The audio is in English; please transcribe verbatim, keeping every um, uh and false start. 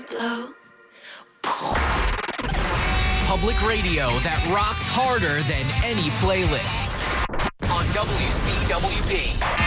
blow. Public radio that rocks harder than any playlist. On W C W P.